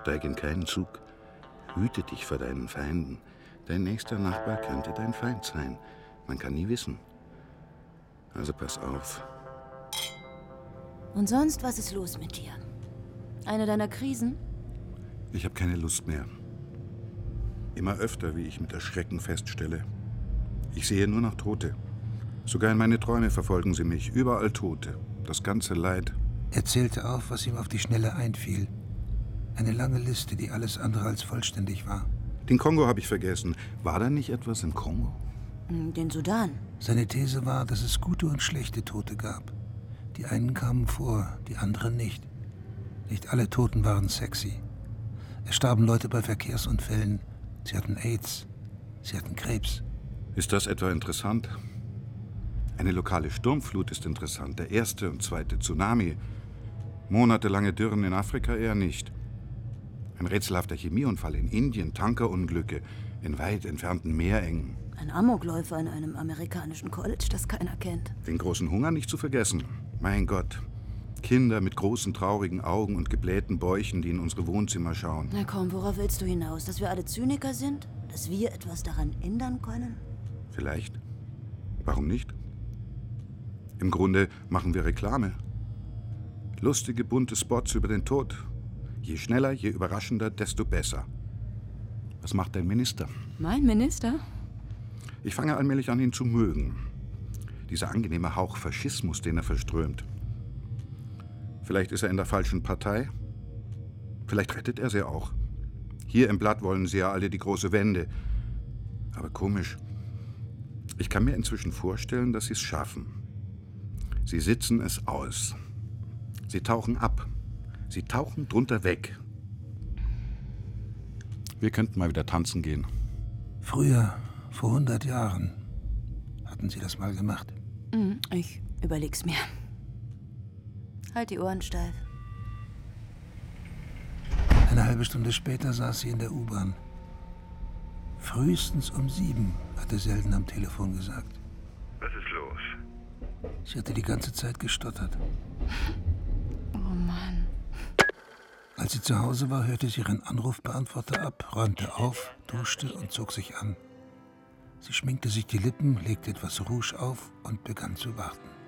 Steig in keinen Zug. Hüte dich vor deinen Feinden. Dein nächster Nachbar könnte dein Feind sein. Man kann nie wissen. Also pass auf. Und sonst, was ist los mit dir? Eine deiner Krisen? Ich habe keine Lust mehr. Immer öfter, wie ich mit Erschrecken feststelle. Ich sehe nur noch Tote. Sogar in meine Träume verfolgen sie mich. Überall Tote. Das ganze Leid. Er zählte auf, was ihm auf die Schnelle einfiel. Eine lange Liste, die alles andere als vollständig war. Den Kongo habe ich vergessen. War da nicht etwas im Kongo? Den Sudan. Seine These war, dass es gute und schlechte Tote gab. Die einen kamen vor, die anderen nicht. Nicht alle Toten waren sexy. Es starben Leute bei Verkehrsunfällen. Sie hatten AIDS. Sie hatten Krebs. Ist das etwa interessant? Eine lokale Sturmflut ist interessant. Der erste und zweite Tsunami. Monatelange Dürren in Afrika eher nicht. Ein rätselhafter Chemieunfall in Indien, Tankerunglücke in weit entfernten Meerengen. Ein Amokläufer in einem amerikanischen College, das keiner kennt. Den großen Hunger nicht zu vergessen. Mein Gott. Kinder mit großen, traurigen Augen und geblähten Bäuchen, die in unsere Wohnzimmer schauen. Na komm, worauf willst du hinaus? Dass wir alle Zyniker sind? Dass wir etwas daran ändern können? Vielleicht. Warum nicht? Im Grunde machen wir Reklame. Lustige, bunte Spots über den Tod. Je schneller, je überraschender, desto besser. Was macht dein Minister? Mein Minister? Ich fange allmählich an, ihn zu mögen. Dieser angenehme Hauch Faschismus, den er verströmt. Vielleicht ist er in der falschen Partei. Vielleicht rettet er sie auch. Hier im Blatt wollen sie ja alle die große Wende. Aber komisch. Ich kann mir inzwischen vorstellen, dass sie es schaffen. Sie sitzen es aus. Sie tauchen ab. Sie tauchen drunter weg. Wir könnten mal wieder tanzen gehen. Früher, vor 100 Jahren, hatten Sie das mal gemacht. Ich überleg's mir. Halt die Ohren steif. Eine halbe Stunde später saß sie in der U-Bahn. Frühestens um 7, hatte Selden am Telefon gesagt. Was ist los? Sie hatte die ganze Zeit gestottert. Oh Mann. Als sie zu Hause war, hörte sie ihren Anrufbeantworter ab, räumte auf, duschte und zog sich an. Sie schminkte sich die Lippen, legte etwas Rouge auf und begann zu warten.